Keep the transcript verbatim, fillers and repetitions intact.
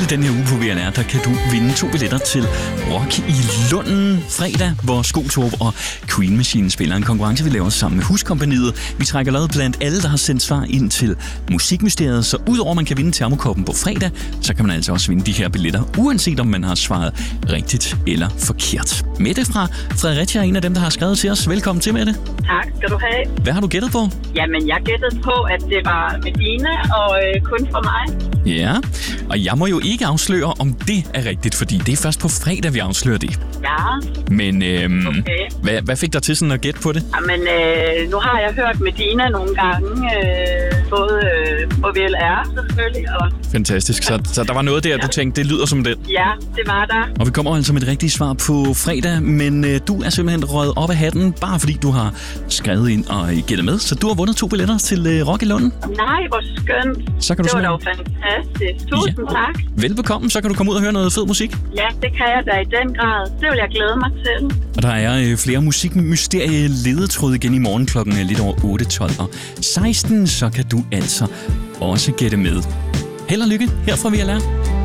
den her uge på V L R, der kan du vinde to billetter til Rock i Lunden fredag, hvor Skotorp og Queen Machine spiller en konkurrence, vi laver sammen med Huskompagniet. Vi trækker lod blandt alle, der har sendt svar ind til Musikmysteriet, så udover at man kan vinde termokoppen på fredag, så kan man altså også vinde de her billetter, uanset om man har svaret rigtigt eller forkert. Mette fra Fredericia er en af dem, der har skrevet til os. Velkommen til, Mette. Tak skal du have. Hvad har du gættet på? Jamen, jeg gættede på, at det var Medina og øh, kun for mig. Ja, og jeg må jo ikke afsløre, om det er rigtigt, fordi det er først på fredag, vi afslører det. Ja. Men øhm, okay. hvad, hvad fik dig til sådan at gætte på det? Jamen, øh, nu har jeg hørt Medina nogle gange, øh, både øh, på V L R selvfølgelig. Og... Fantastisk. Så, så der var noget der, ja. Du tænkte, det lyder som den? Ja, det var der. Og vi kommer altså med et rigtigt svar på fredag, men øh, du er simpelthen røget op af hatten, bare fordi du har skrevet ind og gættet med. Så du har vundet to billetter til øh, Rock i Lunden. Nej, hvor skønt. Så kan du det var simpelthen... dog fantastisk. Tusind ja. tak. Velbekomme, så kan du komme ud og høre noget fed musik. Ja, det kan jeg da i den grad. Det vil jeg glæde mig til. Og der er øh, flere musikmysterie ledetråd igen i morgen klokken lidt over otte, tolv og seksten, så kan du altså også gætte med. Held og lykke her fra V L R.